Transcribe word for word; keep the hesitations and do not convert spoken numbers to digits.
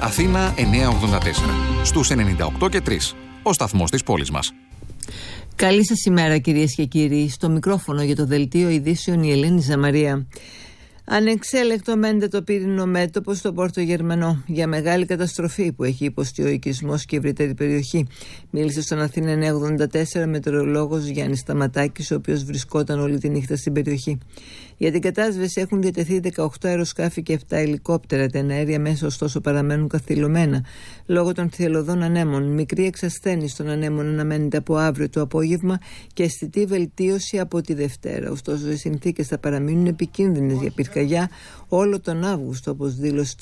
Αθήνα εννιακόσια ογδόντα τέσσερα. Στους ενενήντα οκτώ και τρία. Ο σταθμός της πόλης μας. Καλή σας ημέρα, κυρίες και κύριοι. Στο μικρόφωνο για το δελτίο ειδήσεων η Ελένη Ζαμαρία. Ανεξέλεκτο μέντε το πύρινο μέτωπο στο Πόρτο Γερμανό για μεγάλη καταστροφή που έχει υποστεί ο οικισμός και η ευρύτερη περιοχή. Μίλησε στον Αθήνα εννιακόσια ογδόντα τέσσερα μετεωρολόγος Γιάννης Σταματάκης, ο οποίος βρισκόταν όλη τη νύχτα στην περιοχή. Για την κατάσβεση έχουν διατεθεί δεκαοκτώ αεροσκάφη και επτά ελικόπτερα. Τα εναέρια μέσα ωστόσο παραμένουν καθυλωμένα λόγω των θυελλωδών ανέμων. Μικρή εξασθένηση των ανέμων αναμένεται από αύριο το απόγευμα και αισθητή βελτίωση από τη Δευτέρα. Ωστόσο, οι συνθήκες θα παραμείνουν επικίνδυνες για πυρκαγιά όλο τον Αύγουστο, όπως δήλωσε